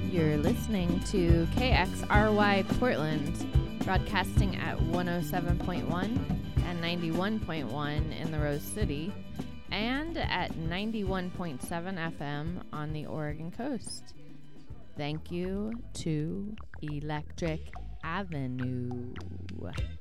You're listening to KXRY Portland, broadcasting at 107.1 and 91.1 in the Rose City, and at 91.7 FM on the Oregon coast. Thank you to Electric Avenue.